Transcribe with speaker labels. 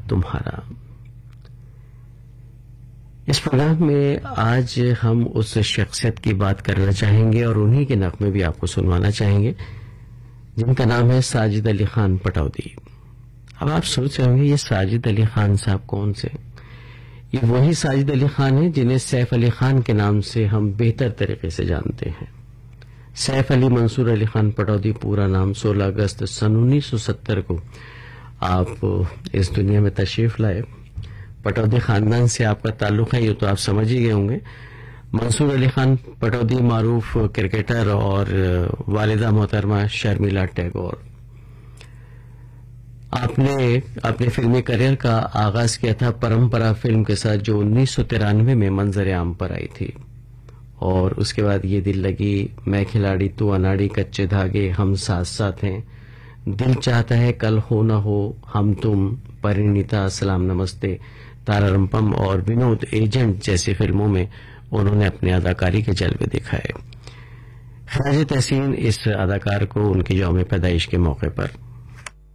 Speaker 1: تمہارا. اس پروگرام میں آج ہم اس شخصیت کی بات کرنا چاہیں گے اور انہی کے نغمے بھی آپ کو سنوانا چاہیں گے جن کا نام ہے ساجد علی خان پٹودی. اب آپ سوچ رہے ہوں گے یہ ساجد علی خان صاحب کون سے؟ یہ وہی ساجد علی خان ہیں جنہیں سیف علی خان کے نام سے ہم بہتر طریقے سے جانتے ہیں. سیف علی منصور علی خان پٹودی پورا نام. 16 اگست سن 1970 کو آپ اس دنیا میں تشریف لائے. پٹودی خاندان سے آپ کا تعلق ہے یہ تو آپ سمجھ ہی گئے ہوں گے. منصور علی خان پٹودی معروف کرکٹر اور والدہ محترمہ شرمیلا ٹیگور. آپ نے اپنے فلمی کیریئر کا آغاز کیا تھا پرمپرا فلم کے ساتھ جو 1993 میں منظر عام پر آئی تھی، اور اس کے بعد یہ دل لگی، میں کھلاڑی تو اناڑی، کچے دھاگے، ہم ساتھ ساتھ ہیں، دل چاہتا ہے کل ہو نہ ہو، ہم تم، پرینیتا، سلام نمستے، تارارمپم اور ونود ایجنٹ جیسی فلموں میں انہوں نے اپنی اداکاری کے جلوے دکھائے. خراج تحسین اس اداکار کو ان کی یوم پیدائش کے موقع پر